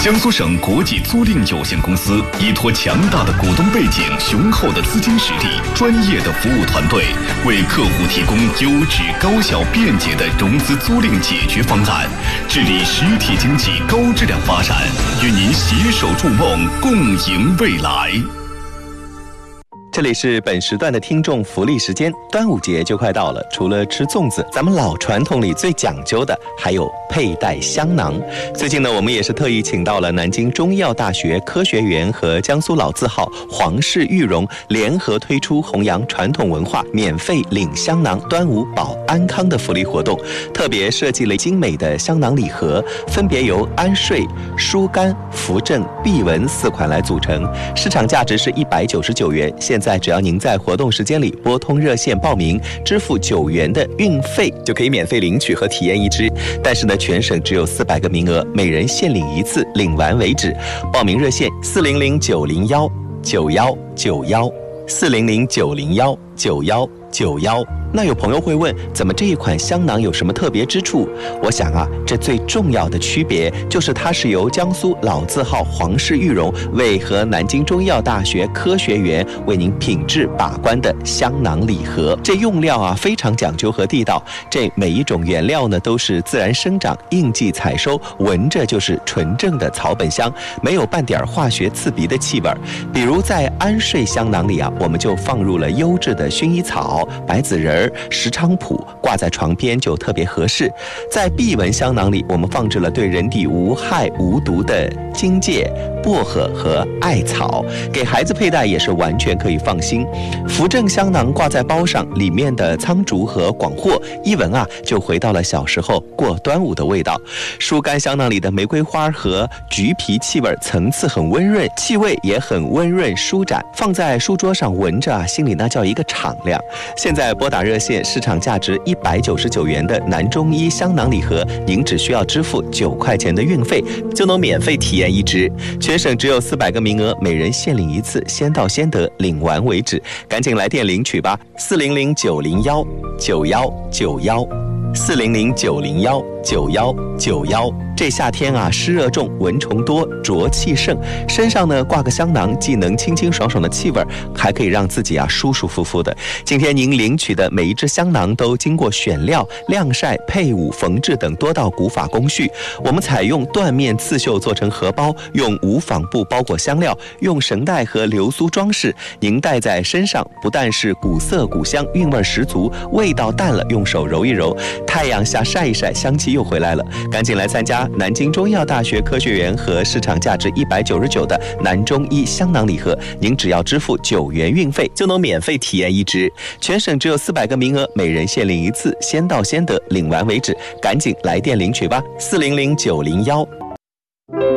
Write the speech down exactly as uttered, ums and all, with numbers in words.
江苏省国际租赁有限公司依托强大的股东背景、雄厚的资金实力、专业的服务团队，为客户提供优质、高效、便捷的融资租赁解决方案，致力实体经济高质量发展，与您携手筑梦，共赢未来。 这里是本时段的听众福利时间，端午节就快到了，除了吃粽子，咱们老传统里最讲究的还有佩戴香囊。最近呢，我们也是特意请到了南京中医药大学科学园和江苏老字号皇氏玉荣联合推出弘扬传统文化、免费领香囊、端午保安康的福利活动，特别设计了精美的香囊礼盒，分别由安睡、疏肝、扶正、避蚊四款来组成，市场价值是一百九十九元。现在只要您在活动时间里拨通热线报名，支付九元的运费，就可以免费领取和体验一支。但是呢，全省只有四百个名额，每人限领一次，领完为止。报名热线四零零九零幺九幺九幺四零零九零幺九幺九幺。那有朋友会问，怎么这一款香囊有什么特别之处？我想啊，这最重要的区别就是它是由江苏老字号皇氏玉荣为和南京中医药大学科学园为您品质把关的香囊礼盒。这用料啊非常讲究和地道，这每一种原料呢都是自然生长、应季采收，闻着就是纯正的草本香，没有半点化学刺鼻的气味。比如在安睡香囊里啊，我们就放入了优质的薰衣草、白子仁、石菖蒲，挂在床边就特别合适。在避蚊香囊里，我们放置了对人体无害无毒的荆芥、薄荷和艾草，给孩子佩戴也是完全可以放心。扶正香囊挂在包上，里面的苍竹和广藿一闻啊，就回到了小时候过端午的味道。疏肝香囊里的玫瑰花和橘皮气味层次很温润，气味也很温润舒展，放在书桌上闻着啊，心里那叫一个敞亮。现在拨打热线，市场价值一百九十九元的南中医香囊礼盒，您只需要支付九块钱的运费，就能免费体验一支。全省只有四百个名额，每人限领一次，先到先得，领完为止。赶紧来电领取吧，四零零九零幺九幺九幺四零零九零幺九幺九幺。这夏天啊，湿热重，蚊虫多，浊气盛，身上呢挂个香囊，既能清清爽爽的气味，还可以让自己啊舒舒服服的。今天您领取的每一支香囊都经过选料、晾晒、配伍、缝制等多道古法工序。我们采用缎面刺绣做成荷包，用无纺布包裹香料，用绳带和流苏装饰。您戴在身上，不但是古色古香，韵味十足，味道淡了用手揉一揉，太阳下晒一晒，香气又回来了。赶紧来参加南京中医药大学科学园和市场价值一百九十九的南中医香囊礼盒，您只要支付九元运费，就能免费体验一支。全省只有四百个名额，每人限领一次，先到先得，领完为止。赶紧来电领取吧，四零零九零幺